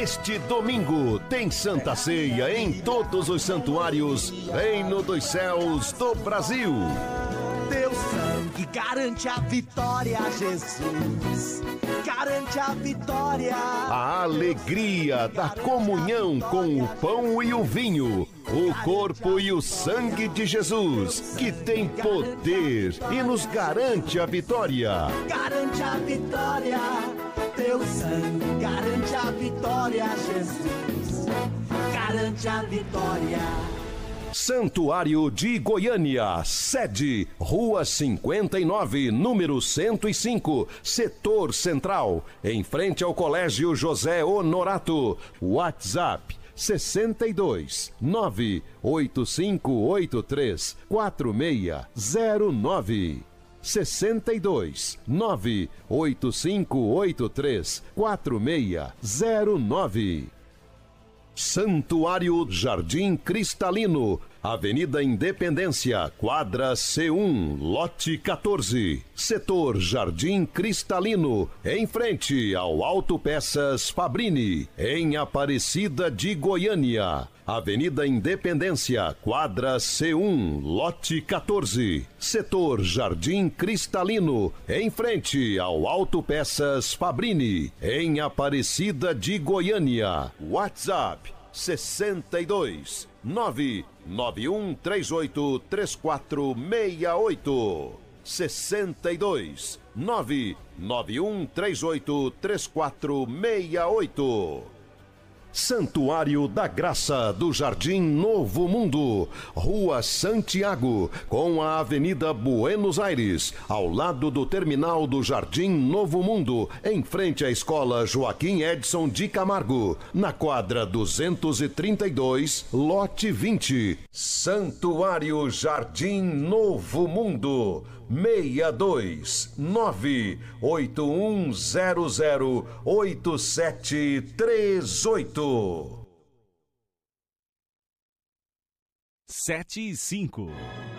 Neste domingo tem Santa Ceia em todos os santuários Reino dos Céus do Brasil. Teu sangue garante a vitória, Jesus. Garante a vitória. A alegria da comunhão com o pão e o vinho, o corpo e o sangue de Jesus, que tem poder e nos garante a vitória. Garante a vitória. Teu sangue garante a vitória, Jesus. Garante a vitória. Santuário de Goiânia, sede, Rua 59, número 105, Setor Central, em frente ao Colégio José Honorato. WhatsApp 62 98583 4609. 62 98583 4609. Santuário Jardim Cristalino, Avenida Independência, quadra C1, lote 14, setor Jardim Cristalino, em frente ao Autopeças Fabrini, em Aparecida de Goiânia. Avenida Independência, quadra C1, lote 14, setor Jardim Cristalino, em frente ao Autopeças Fabrini, em Aparecida de Goiânia. WhatsApp 62 99138 3468. 62 99138 3468. Santuário da Graça do Jardim Novo Mundo, Rua Santiago, com a Avenida Buenos Aires, ao lado do terminal do Jardim Novo Mundo, em frente à Escola Joaquim Edson de Camargo, na quadra 232, lote 20. Santuário Jardim Novo Mundo, 62 98100 8738. 7:05.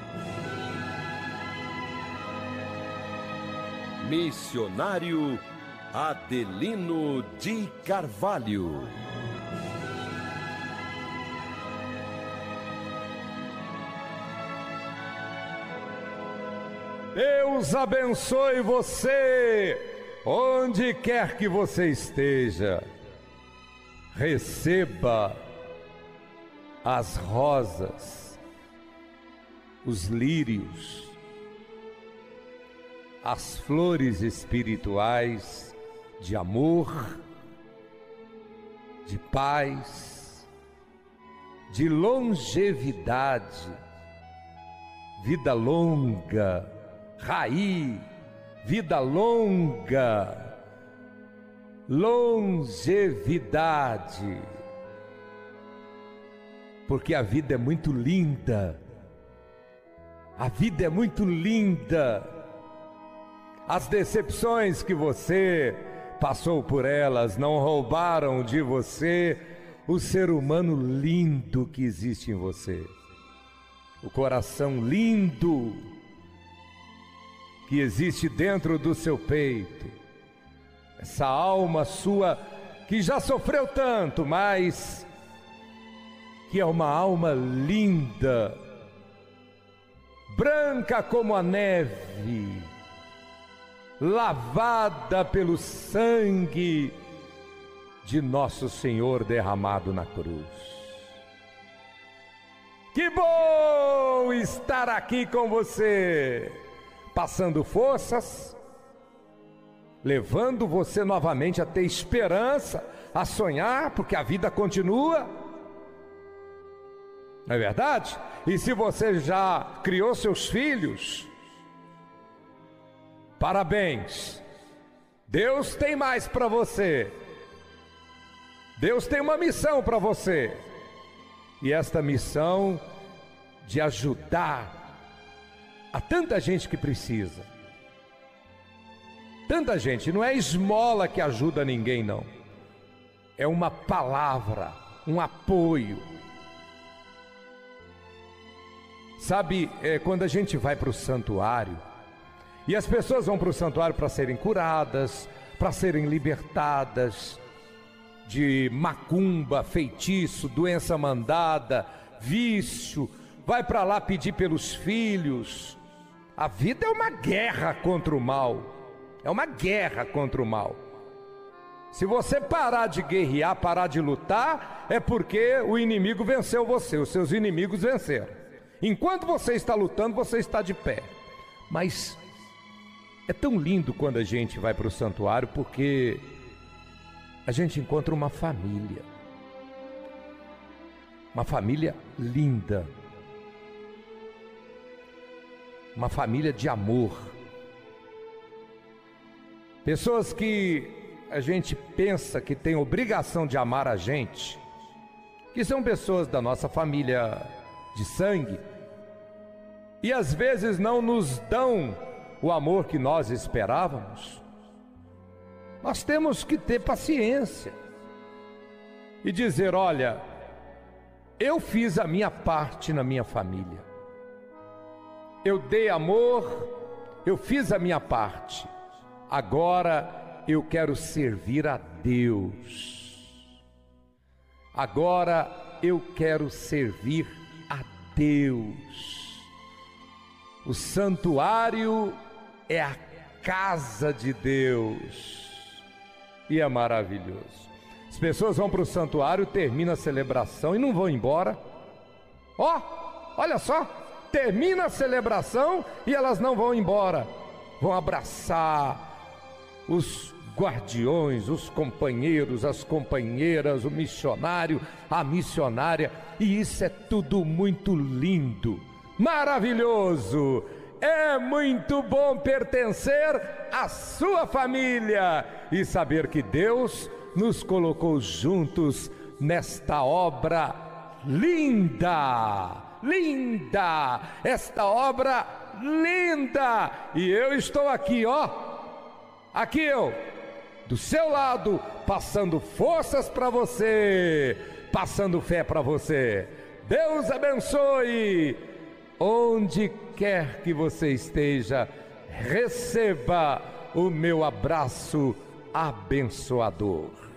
Missionário Adelino de Carvalho. Deus abençoe você, onde quer que você esteja. Receba as rosas, os lírios, as flores espirituais de amor, de paz, de longevidade, vida longa, Raí, vida longa, longevidade, porque a vida é muito linda, a vida é muito linda. As decepções que você passou por elas não roubaram de você o ser humano lindo que existe em você, o coração lindo que existe dentro do seu peito, essa alma sua que já sofreu tanto, mas que é uma alma linda, branca como a neve, lavada pelo sangue de nosso Senhor derramado na cruz. Que bom estar aqui com você, passando forças, levando você novamente a ter esperança, a sonhar, porque a vida continua. Não é verdade? E se você já criou seus filhos, parabéns. Deus tem mais para você. Deus tem uma missão para você. E esta missão de ajudar a tanta gente que precisa. Tanta gente, não é esmola que ajuda ninguém, não. É uma palavra, um apoio. Sabe, quando a gente vai para o santuário, e as pessoas vão para o santuário para serem curadas, para serem libertadas de macumba, feitiço, doença mandada, vício, vai para lá pedir pelos filhos. A vida é uma guerra contra o mal, é uma guerra contra o mal. Se você parar de guerrear, parar de lutar, é porque o inimigo venceu você, os seus inimigos venceram. Enquanto você está lutando, você está de pé. Mas é tão lindo quando a gente vai para o santuário, porque a gente encontra uma família linda, uma família de amor, pessoas que a gente pensa que tem obrigação de amar a gente, que são pessoas da nossa família de sangue, e às vezes não nos dão o amor que nós esperávamos. Nós temos que ter paciência e dizer: olha, eu fiz a minha parte na minha família, eu dei amor, eu fiz a minha parte, agora eu quero servir a Deus. Agora eu quero servir a Deus. O santuário é a casa de Deus e é maravilhoso. As pessoas vão para o santuário, termina a celebração e não vão embora. Olha só, termina a celebração e elas não vão embora. Vão abraçar os guardiões, os companheiros, as companheiras, o missionário, a missionária, e isso é tudo muito lindo, maravilhoso. É muito bom pertencer à sua família e saber que Deus nos colocou juntos nesta obra linda, esta obra linda, e eu estou aqui, aqui eu, do seu lado, passando forças para você, passando fé para você. Deus abençoe. Onde quer que você esteja, receba o meu abraço abençoador.